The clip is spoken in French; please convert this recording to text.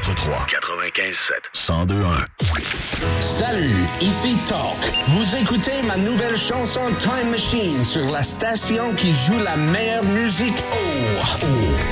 943 95 7 1021. Salut, ici Talk. Vous écoutez ma nouvelle chanson Time Machine sur la station qui joue la meilleure musique. Oh,